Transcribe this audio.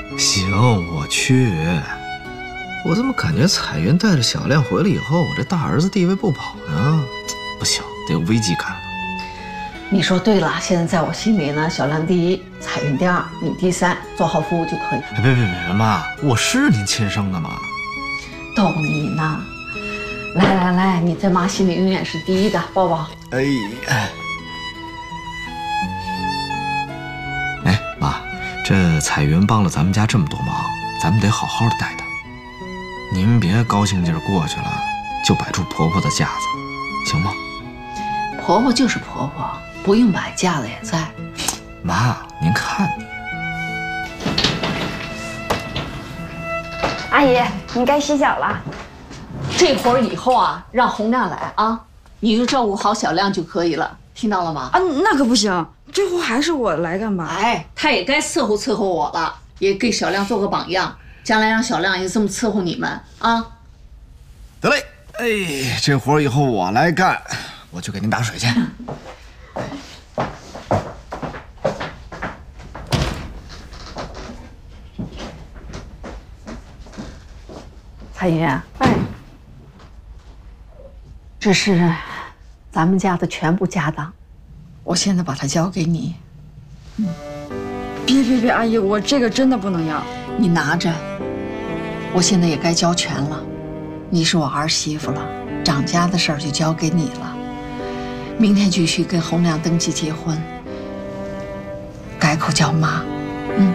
行，我去。我怎么感觉彩云带着小亮回来以后，我这大儿子地位不保呢？不行，得有危机感了。 你说对了，现在在我心里呢，小亮第一，彩云第二，你第三，做好服务就可以。 别，妈，我是您亲生的嘛。 逗你呢。来，你在妈心里永远是第一的，抱抱。 哎，妈，这彩云帮了咱们家这么多忙，咱们得好好的待她。您别高兴劲儿过去了，就摆出婆婆的架子，行吗？ 婆婆就是婆婆，不用摆架子也在。 妈，您看你。 阿姨，你该洗脚了。 这会儿以后啊，让洪亮来啊，你就照顾好小亮就可以了，听到了吗？ 啊，那可不行，这活还是我来干吧？ 哎，他也该伺候我了，也给小亮做个榜样，将来让小亮也这么伺候你们啊。 得嘞，哎，这活以后我来干，我去给您打水去。 彩云， 哎， 这是咱们家的全部家当，我现在把它交给你。 别，阿姨，我这个真的不能要。 你拿着，我现在也该交权了。你是我儿媳妇了，长家的事儿就交给你了。明天就去跟洪亮登记结婚，改口叫妈。